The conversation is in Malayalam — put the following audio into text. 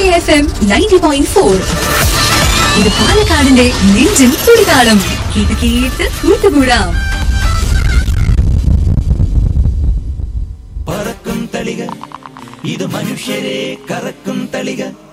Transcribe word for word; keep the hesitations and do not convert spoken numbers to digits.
F M ninety point four. ഇത് പാലക്കാടിന്റെ നെഞ്ചിൻ തുടിതാളം. കേട്ട് കേട്ട് കൂട്ടുകൂടാം. പറക്കും തളിക, ഇത് മനുഷ്യരെ കറക്കും തളിക.